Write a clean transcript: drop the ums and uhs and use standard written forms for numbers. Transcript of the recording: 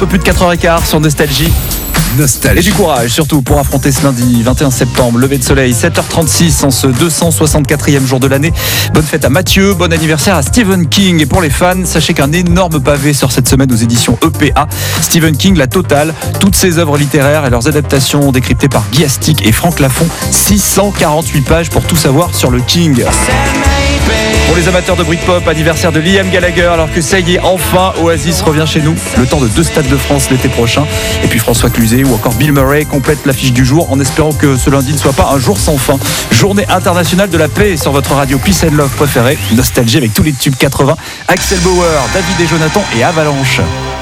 peu plus de 4h15 sur Nostalgie. Et du courage surtout pour affronter ce lundi 21 septembre, lever de soleil 7h36 en ce 264e jour de l'année. Bonne fête à Mathieu, bon anniversaire à Stephen King. Et pour les fans, sachez qu'un énorme pavé sort cette semaine aux éditions EPA. Stephen King, la totale, toutes ses œuvres littéraires et leurs adaptations décryptées par Guy Astic et Franck Lafont. 648 pages pour tout savoir sur le King. Pour les amateurs de Britpop, anniversaire de Liam Gallagher, alors que ça y est, enfin Oasis revient chez nous, le temps de 2 stades de France l'été prochain. Et puis François Cluzet ou encore Bill Murray complètent l'affiche du jour en espérant que ce lundi ne soit pas un jour sans fin. Journée internationale de la paix sur votre radio Peace and Love préférée. Nostalgie avec tous les tubes 80, Axel Bauer, David et Jonathan et Avalanche.